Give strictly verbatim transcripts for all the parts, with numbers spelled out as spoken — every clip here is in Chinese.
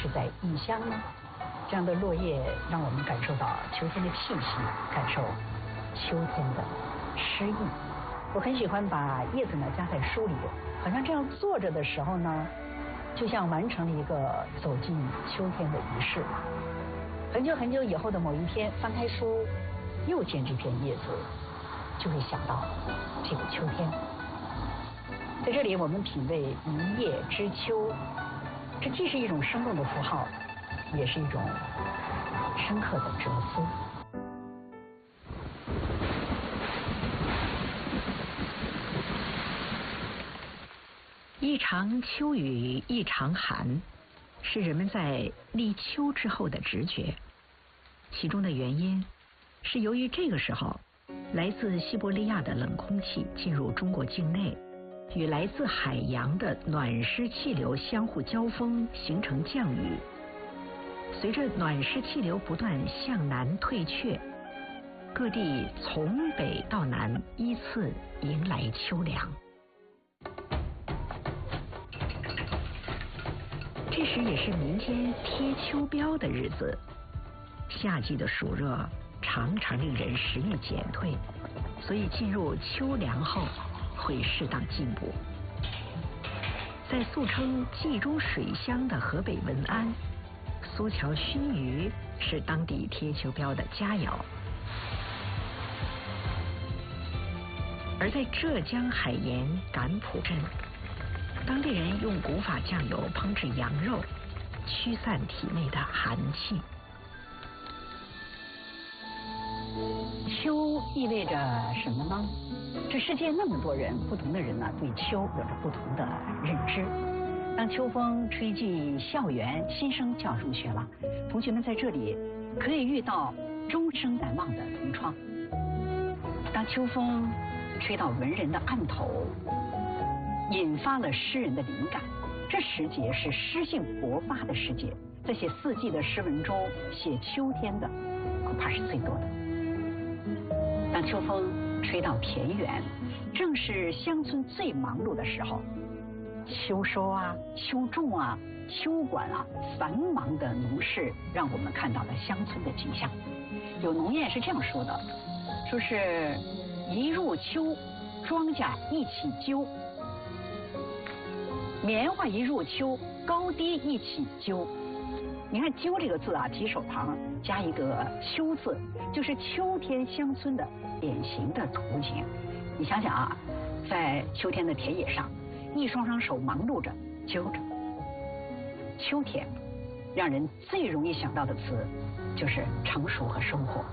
是在异乡呢？这样的落叶让我们感受到秋天的气息，感受秋天的诗意。我很喜欢把叶子呢夹在书里，好像这样坐着的时候呢，就像完成了一个走进秋天的仪式。很久很久以后的某一天，翻开书，又见这片叶子，就会想到这个秋天。在这里，我们品味一叶知秋，这既是一种生动的符号，也是一种深刻的哲思。一场秋雨一场寒，是人们在立秋之后的直觉。其中的原因是由于这个时候，来自西伯利亚的冷空气进入中国境内，与来自海洋的暖湿气流相互交锋，形成降雨。随着暖湿气流不断向南退却，各地从北到南依次迎来秋凉。这时也是民间贴秋膘的日子，夏季的暑热常常令人食欲减退，所以进入秋凉后会适当进补。在素称冀中水乡的河北文安，苏桥熏鱼是当地贴秋膘的佳肴。而在浙江海盐赶浦镇，当地人用古法酱油烹制羊肉，驱散体内的寒气。秋意味着什么呢？这世界那么多人，不同的人呢，对秋有着不同的认知。当秋风吹进校园，新生就要入学了，同学们在这里可以遇到终生难忘的同窗。当秋风吹到文人的案头，引发了诗人的灵感，这时节是诗性勃发的时节，在写四季的诗文中，写秋天的恐怕是最多的。当秋风吹到田园，正是乡村最忙碌的时候，秋收啊、秋种啊、秋管啊，繁忙的农事让我们看到了乡村的景象。有农谚是这样说的，说是一入秋，庄稼一起揪，棉花一入秋，高低一起揪。你看揪这个字啊，提手旁加一个秋字，就是秋天乡村的典型的图景。你想想啊，在秋天的田野上，一双双手忙碌着揪着。秋天让人最容易想到的词就是成熟和收获。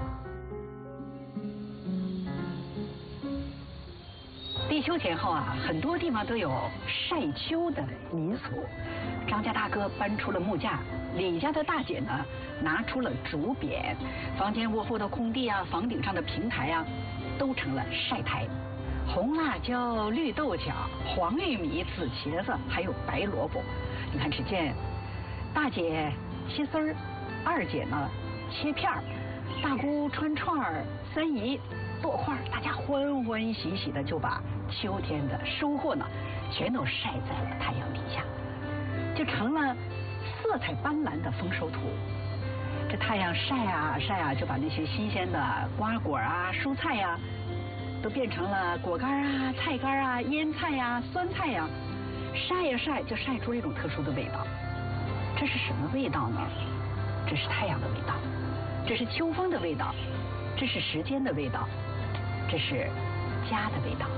立秋前后啊，很多地方都有晒秋的民俗。张家大哥搬出了木架，李家的大姐呢拿出了竹匾，房间卧后的空地啊，房顶上的平台啊，都成了晒台。红辣椒、绿豆角、黄玉米、紫茄子，还有白萝卜。你看，只见大姐切丝儿，二姐呢切片儿，大姑穿串儿，三姨剁块儿，大家欢欢喜喜的就把秋天的收获呢，全都晒在了太阳底下，就成了色彩斑斓的丰收图。这太阳晒啊晒啊，就把那些新鲜的瓜果啊、蔬菜呀、啊，都变成了果干啊、菜干啊、腌菜呀、啊、酸菜呀、啊，晒呀晒，就晒出了一种特殊的味道。这是什么味道呢？这是太阳的味道，这是秋风的味道，这是时间的味道，这是家的味道。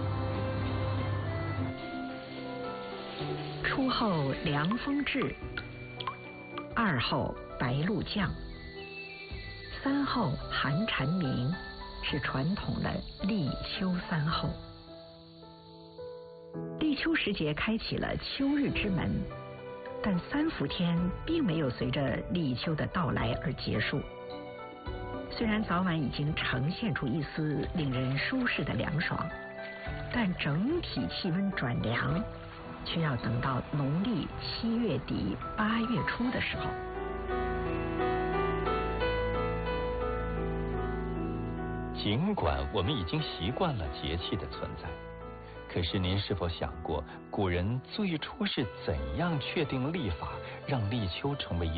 初后凉风至，二后白露降，三后寒蝉鸣，是传统的立秋三候。立秋时节开启了秋日之门，但三伏天并没有随着立秋的到来而结束。虽然早晚已经呈现出一丝令人舒适的凉爽，但整体气温转凉却要等到农历七月底八月初的时候。 尽管我们已经习惯了节气的存在，可是您是否想过，古人最初是怎样确定历法，让立秋成为一